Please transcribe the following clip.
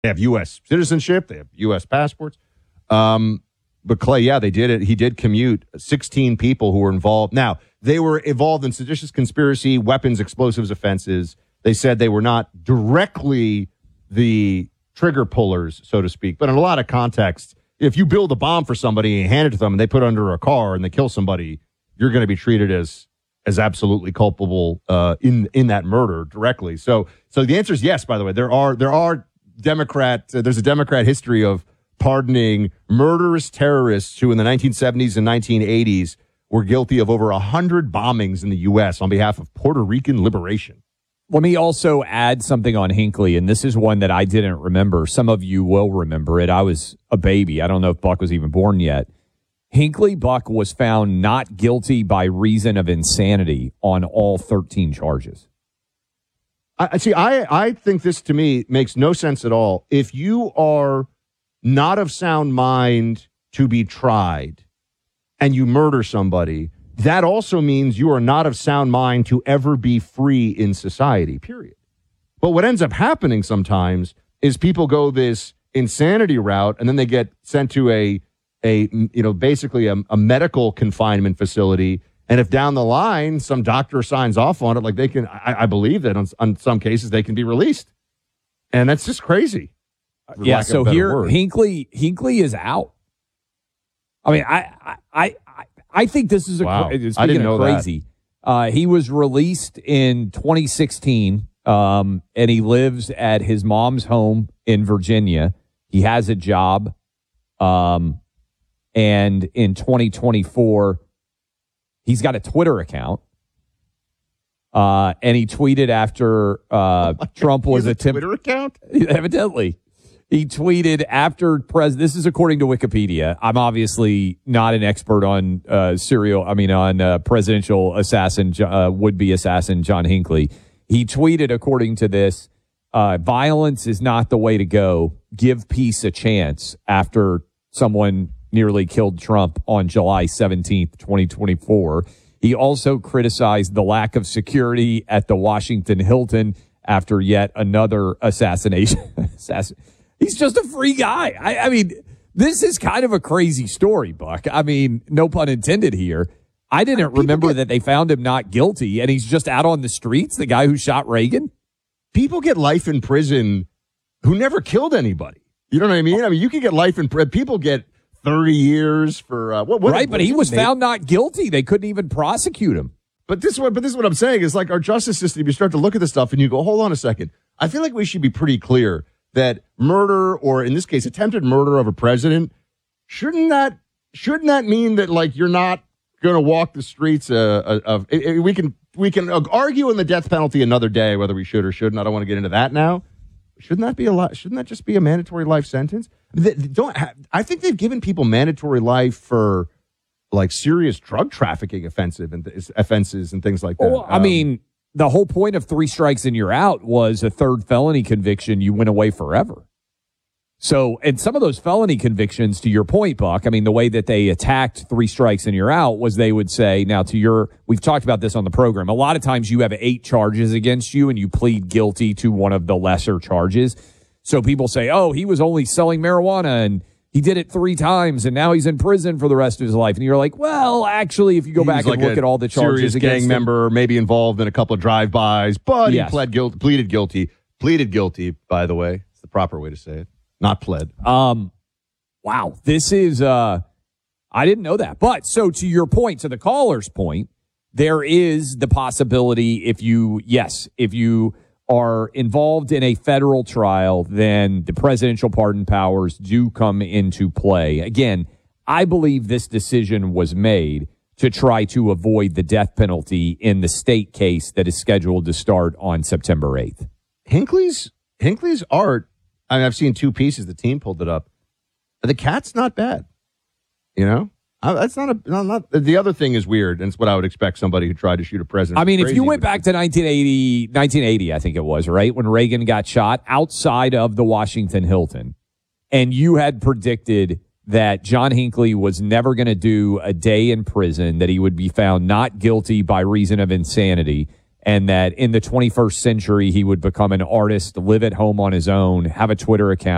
They have U.S. citizenship. They have U.S. passports. But Clay, yeah, they did it. He did commute 16 people who were involved. Now, they were involved in seditious conspiracy, weapons, explosives offenses. They said they were not directly the trigger pullers, so to speak. But in a lot of contexts, if you build a bomb for somebody and hand it to them and they put it under a car and they kill somebody, you're going to be treated as absolutely culpable in that murder directly. So the answer is yes, by the way. There's a Democrat history of pardoning murderous terrorists who in the 1970s and 1980s were guilty of over 100 bombings in the U.S. on behalf of Puerto Rican liberation. Let me also add something on Hinckley, and this is one that I didn't remember. Some of you will remember it. I was a baby. I don't know if Buck was even born yet. Hinckley Buck was found not guilty by reason of insanity on all 13 charges. I think this, to me, makes no sense at all. If you are not of sound mind to be tried and you murder somebody, that also means you are not of sound mind to ever be free in society, period. But what ends up happening sometimes is people go this insanity route and then they get sent to basically a medical confinement facility. And if down the line some doctor signs off on it, like they can, I believe that on some cases they can be released. And that's just crazy. Yeah, so here Hinckley is out. I mean, I think this is wow. I didn't know crazy. He was released in 2016, and he lives at his mom's home in Virginia. He has a job, and in 2024, he's got a Twitter account, and he tweeted after Trump was attempting Twitter account. Evidently. He tweeted after this is according to Wikipedia. I'm obviously not an expert on presidential assassin, would-be assassin John Hinckley. He tweeted, according to this, violence is not the way to go. Give peace a chance after someone nearly killed Trump on July 17th, 2024. He also criticized the lack of security at the Washington Hilton after yet another assassination. He's just a free guy. I mean, this is kind of a crazy story, Buck. I mean, no pun intended here. I didn't remember that they found him not guilty, and he's just out on the streets, the guy who shot Reagan. People get life in prison who never killed anybody. You know what I mean? I mean, you can get life in prison. People get 30 years for but he was found not guilty. They couldn't even prosecute him. But this is what I'm saying is, like, our justice system, you start to look at this stuff and you go, hold on a second. I feel like we should be pretty clear that murder, or in this case, attempted murder of a president, shouldn't that mean that, like, you're not going to walk the streets we can argue on the death penalty another day whether we should or shouldn't. I don't want to get into that now. Shouldn't that just be a mandatory life sentence? I think they've given people mandatory life for, like, serious drug trafficking offenses and things like that. Well, I mean, the whole point of 3 strikes and you're out was a third felony conviction. You went away forever. So, and some of those felony convictions, to your point, Buck, I mean, the way that they attacked 3 strikes and you're out was they would say, now we've talked about this on the program. A lot of times you have 8 charges against you and you plead guilty to one of the lesser charges. So people say, oh, he was only selling marijuana and he did it 3 times and now he's in prison for the rest of his life. And you're like, well, actually, if you go back and look at all the charges against gang member, maybe involved in a couple of drive-bys, but he pleaded guilty. Pleaded guilty, by the way. It's the proper way to say it. Not pled. Wow. This is, I didn't know that. But so to your point, to the caller's point, there is the possibility if you are involved in a federal trial, then the presidential pardon powers do come into play. Again, I believe this decision was made to try to avoid the death penalty in the state case that is scheduled to start on September 8th. Hinckley's art, I mean, I've seen 2 pieces. The team pulled it up. The cat's not bad. You know? That's not the other thing is weird, and it's what I would expect somebody who tried to shoot a president. I mean, if you went back to 1980, I think it was, right, when Reagan got shot outside of the Washington Hilton, and you had predicted that John Hinckley was never going to do a day in prison, that he would be found not guilty by reason of insanity, and that in the 21st century he would become an artist, live at home on his own, have a Twitter account,